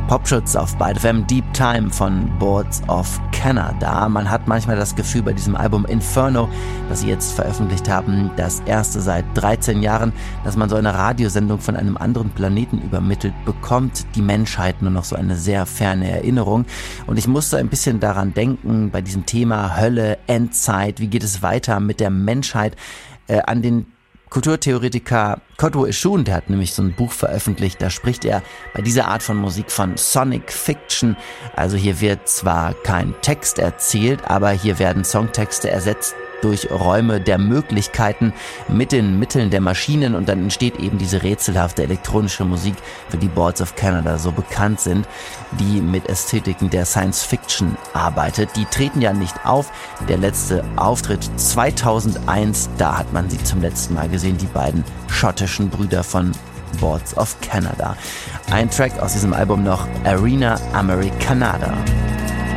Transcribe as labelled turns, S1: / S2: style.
S1: Popschutz auf Byte FM, Deep Time von Boards of Canada. Man hat manchmal das Gefühl bei diesem Album Inferno, das sie jetzt veröffentlicht haben, das erste seit 13 Jahren, dass man so eine Radiosendung von einem anderen Planeten übermittelt bekommt, die Menschheit nur noch so eine sehr ferne Erinnerung. Und ich musste ein bisschen daran denken, bei diesem Thema Hölle, Endzeit, wie geht es weiter mit der Menschheit, an den Kulturtheoretiker Kodwo Eshun, der hat nämlich so ein Buch veröffentlicht, da spricht er bei dieser Art von Musik von Sonic Fiction. Also hier wird zwar kein Text erzählt, aber hier werden Songtexte ersetzt durch Räume der Möglichkeiten mit den Mitteln der Maschinen und dann entsteht eben diese rätselhafte elektronische Musik, für die Boards of Canada so bekannt sind, die mit Ästhetiken der Science Fiction arbeitet. Die treten ja nicht auf. Der letzte Auftritt 2001, da hat man sie zum letzten Mal gesehen, die beiden schottischen Brüder von Boards of Canada. Ein Track aus diesem Album noch, Arena Americanada.